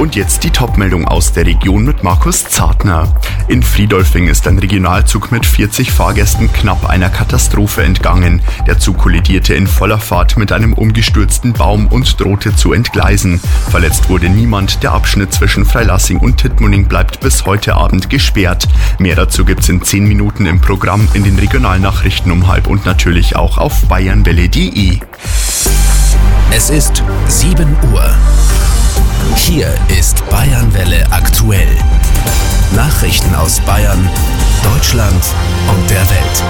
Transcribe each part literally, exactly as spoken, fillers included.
Und jetzt die Top-Meldung aus der Region mit Markus Zartner. In Friedolfing ist ein Regionalzug mit vierzig Fahrgästen knapp einer Katastrophe entgangen. Der Zug kollidierte in voller Fahrt mit einem umgestürzten Baum und drohte zu entgleisen. Verletzt wurde niemand. Der Abschnitt zwischen Freilassing und Tittmoning bleibt bis heute Abend gesperrt. Mehr dazu gibt's in zehn Minuten im Programm, in den Regionalnachrichten um halb und natürlich auch auf bayernwelle punkt de. Es ist sieben Uhr. Hier ist Bayernwelle aktuell. Nachrichten aus Bayern, Deutschland und der Welt.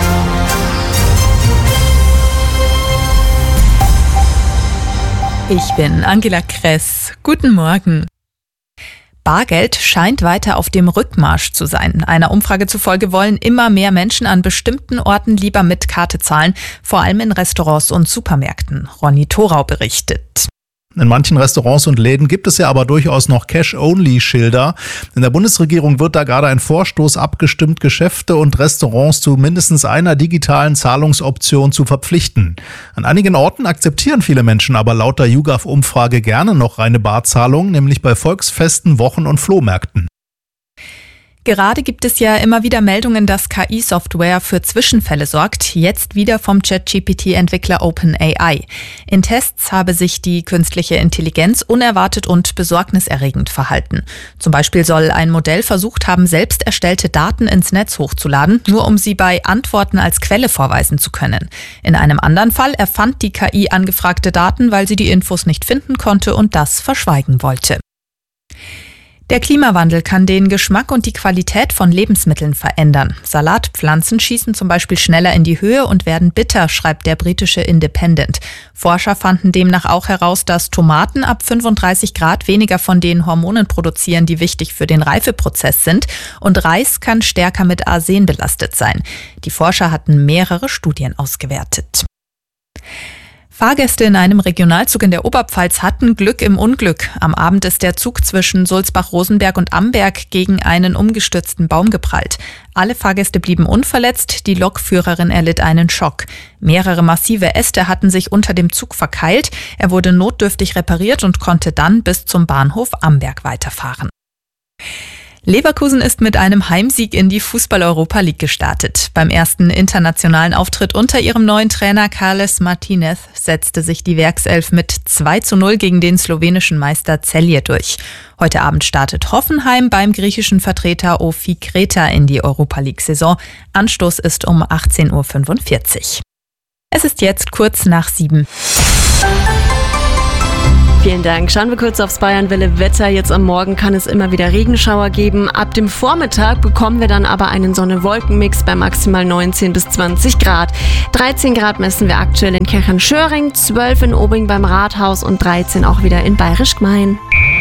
Ich bin Angela Kress. Guten Morgen. Bargeld scheint weiter auf dem Rückmarsch zu sein. Einer Umfrage zufolge wollen immer mehr Menschen an bestimmten Orten lieber mit Karte zahlen, vor allem in Restaurants und Supermärkten. Ronny Thorau berichtet. In manchen Restaurants und Läden gibt es ja aber durchaus noch Cash-Only-Schilder. In der Bundesregierung wird da gerade ein Vorstoß abgestimmt, Geschäfte und Restaurants zu mindestens einer digitalen Zahlungsoption zu verpflichten. An einigen Orten akzeptieren viele Menschen aber laut der YouGov-Umfrage gerne noch reine Barzahlung, nämlich bei Volksfesten, Wochen- und Flohmärkten. Gerade gibt es ja immer wieder Meldungen, dass K I-Software für Zwischenfälle sorgt, jetzt wieder vom Chat-G P T-Entwickler OpenAI. In Tests habe sich die künstliche Intelligenz unerwartet und besorgniserregend verhalten. Zum Beispiel soll ein Modell versucht haben, selbst erstellte Daten ins Netz hochzuladen, nur um sie bei Antworten als Quelle vorweisen zu können. In einem anderen Fall erfand die K I angefragte Daten, weil sie die Infos nicht finden konnte und das verschweigen wollte. Der Klimawandel kann den Geschmack und die Qualität von Lebensmitteln verändern. Salatpflanzen schießen zum Beispiel schneller in die Höhe und werden bitter, schreibt der britische Independent. Forscher fanden demnach auch heraus, dass Tomaten ab fünfunddreißig Grad weniger von den Hormonen produzieren, die wichtig für den Reifeprozess sind. Und Reis kann stärker mit Arsen belastet sein. Die Forscher hatten mehrere Studien ausgewertet. Fahrgäste in einem Regionalzug in der Oberpfalz hatten Glück im Unglück. Am Abend ist der Zug zwischen Sulzbach-Rosenberg und Amberg gegen einen umgestürzten Baum geprallt. Alle Fahrgäste blieben unverletzt, die Lokführerin erlitt einen Schock. Mehrere massive Äste hatten sich unter dem Zug verkeilt. Er wurde notdürftig repariert und konnte dann bis zum Bahnhof Amberg weiterfahren. Leverkusen ist mit einem Heimsieg in die Fußball-Europa League gestartet. Beim ersten internationalen Auftritt unter ihrem neuen Trainer Carles Martinez setzte sich die Werkself mit zwei zu null gegen den slowenischen Meister Celje durch. Heute Abend startet Hoffenheim beim griechischen Vertreter Ofi Kreta in die Europa League-Saison. Anstoß ist um achtzehn Uhr fünfundvierzig. Es ist jetzt kurz nach sieben. Vielen Dank. Schauen wir kurz aufs Bayernwelle Wetter. Jetzt am Morgen kann es immer wieder Regenschauer geben. Ab dem Vormittag bekommen wir dann aber einen Sonne-Wolken-Mix bei maximal neunzehn bis zwanzig Grad. dreizehn Grad messen wir aktuell in Kirchen-Schöring, zwölf in Obing beim Rathaus und dreizehn auch wieder in Bayerisch Gmein.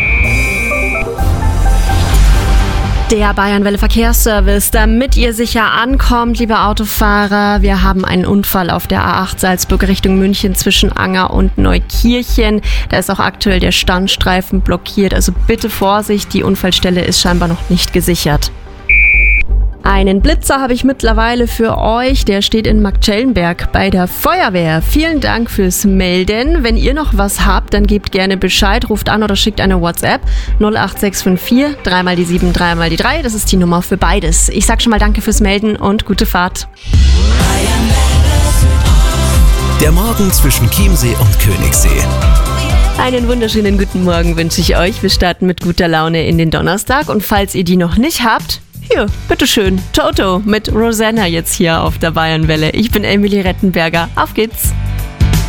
Der Bayernwelle Verkehrsservice, damit ihr sicher ankommt, liebe Autofahrer. Wir haben einen Unfall auf der A acht Salzburg Richtung München zwischen Anger und Neukirchen. Da ist auch aktuell der Standstreifen blockiert, also bitte Vorsicht, die Unfallstelle ist scheinbar noch nicht gesichert. Einen Blitzer habe ich mittlerweile für euch, der steht in Marktschellenberg bei der Feuerwehr. Vielen Dank fürs Melden. Wenn ihr noch was habt, dann gebt gerne Bescheid, ruft an oder schickt eine WhatsApp null acht sechs fünf vier, drei mal die sieben, drei mal die drei. Das ist die Nummer für beides. Ich sag schon mal danke fürs Melden und gute Fahrt. Der Morgen zwischen Chiemsee und Königssee. Einen wunderschönen guten Morgen wünsche ich euch. Wir starten mit guter Laune in den Donnerstag und falls ihr die noch nicht habt, hier, bitteschön, Toto mit Rosanna jetzt hier auf der Bayernwelle. Ich bin Emily Rettenberger. Auf geht's!